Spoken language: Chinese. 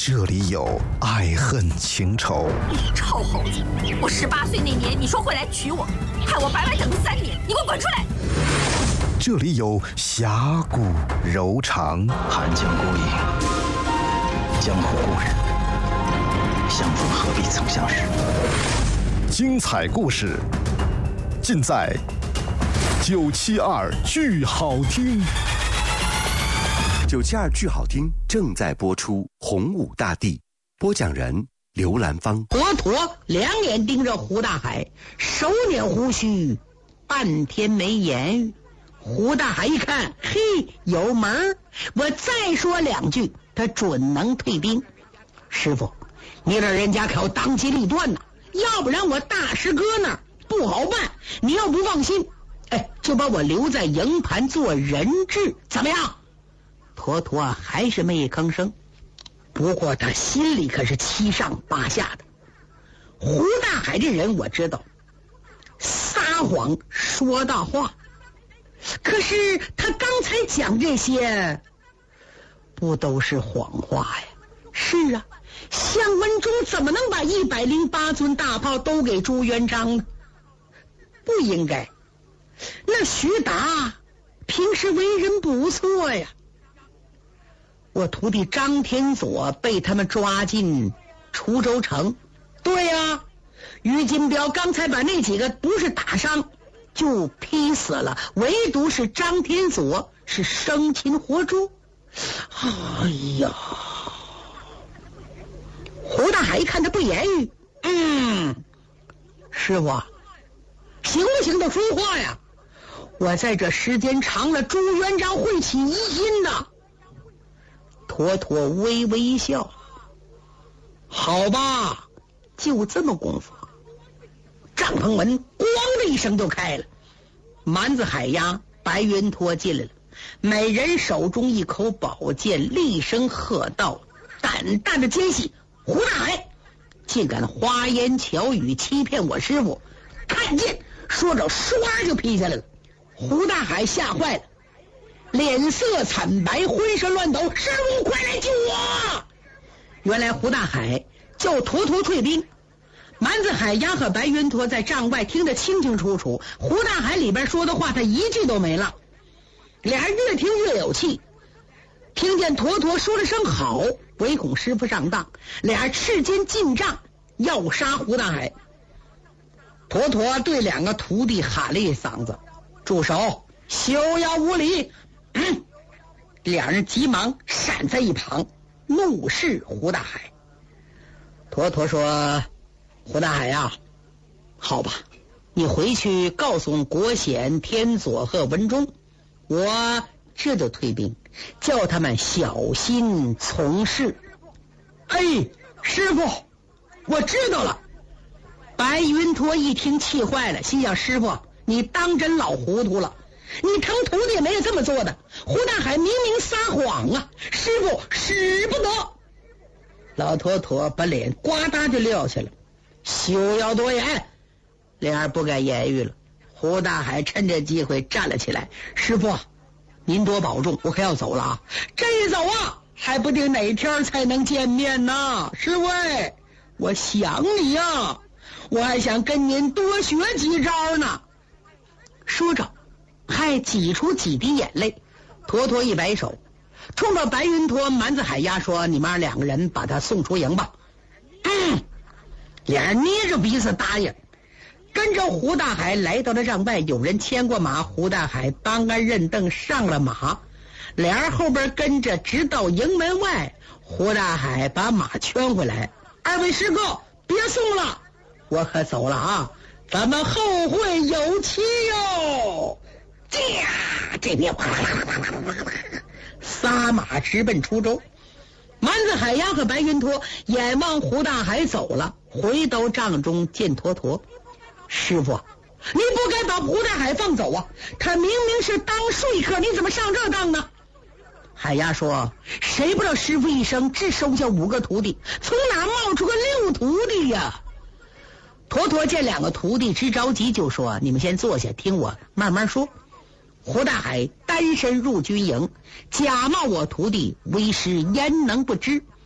这里有爱恨情仇。 你臭猴子！我18岁那年，你说会来娶我，害我白白等了3年，你给我滚出来！ 这里有侠骨柔肠。 寒江孤影，江湖故人，相逢何必曾相识。 精彩故事尽在972剧好听。 972剧好听正在播出，洪武大帝，播讲人刘兰芳。 佛陀两眼盯着胡大海，手捻胡须，半天没言语。胡大海一看，嘿，有门儿，我再说2句，他准能退兵。师傅，你这人家可要当机立断呐，要不然我大师哥那儿不好办。你要不放心，就把我留在营盘做人质，怎么样？坨坨还是没吭声，不过他心里可是七上八下的。胡大海这人我知道，撒谎说大话，可是他刚才讲这些不都是谎话呀？是啊，向文忠怎么能把108尊大炮都给朱元璋呢？不应该。那徐达平时为人不错呀，我徒弟张天佐被他们抓进滁州城。对呀，于金彪刚才把那几个不是打伤就劈死了，唯独是张天佐是生擒活捉。哎呀，胡大海一看他不言语，师傅行不行的说话呀？我在这时间长了，朱元璋会起疑心的。坨坨微微一笑，好吧，就这么功夫，帐篷门咣的一声就开了，蛮子海鸭、白云托进来了，每人手中一口宝剑，厉声喝道，胆大的奸细胡大海，竟敢花言巧语欺骗我师傅！看见！说着唰就劈下来了。胡大海吓坏了，脸色惨白，浑身乱抖，师傅快来救我！原来胡大海叫坨坨退兵，蛮子海鸭和白云陀在帐外听得清清楚楚，胡大海里边说的话他一句都没落。俩人越听越有气，听见坨坨说了声好，唯恐师傅上当，俩人赤肩进帐要杀胡大海。坨坨对2个徒弟喊了一嗓子，住手，休要无礼！两人急忙闪在一旁，怒视胡大海。坨坨说，胡大海呀，好吧，你回去告诉国显、天佐和文忠，我这就退兵，叫他们小心从事。师傅，我知道了。白云陀一听气坏了，心想，师傅你当真老糊涂了，你疼徒弟也没有这么做的，胡大海明明撒谎啊，师傅使不得。老坨坨把脸呱嗒就撂下了，休要多言。俩人不敢言语了。胡大海趁这机会站了起来，师傅您多保重，我可要走了啊！这一走啊，还不定哪天才能见面呢。师傅我想你呀，我还想跟您多学几招呢。说着还挤出几滴眼泪。坨坨一摆手，冲着白云陀、蛮子海鸭说，你们2个人把他送出营吧。俩人捏着鼻子答应，跟着胡大海来到了帐外，有人牵过马，胡大海搬鞍认凳上了马，俩人后边跟着直到营门外。胡大海把马圈回来，2位师哥别送了，我可走了啊，咱们后会有期哟！这边撒马直奔滁州。蛮子海鸭和白云陀眼望胡大海走了，回到帐中见坨坨，师傅你不该把胡大海放走啊，他明明是当说客，你怎么上这当呢？海鸭说，谁不知道师傅一生只收下5个徒弟，从哪冒出个6徒弟呀？坨坨见2个徒弟直着急，就说，你们先坐下听我慢慢说。胡大海单身入军营，假冒我徒弟为师焉能不知？